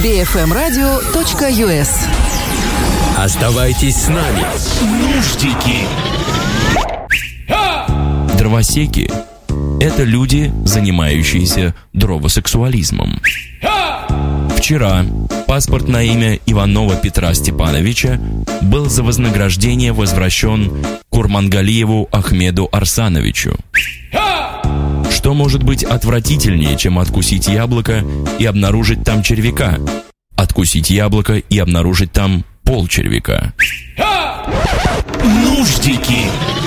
bfmradio.us. Оставайтесь с нами. Нуждики. Дровосеки – это люди, занимающиеся дровосексуализмом. Вчера паспорт на имя Иванова Петра Степановича был за вознаграждение возвращен Курмангалиеву Ахмеду Арсановичу. Что может быть отвратительнее, чем откусить яблоко и обнаружить там червяка? Откусить яблоко и обнаружить там полчервяка. Нуждики.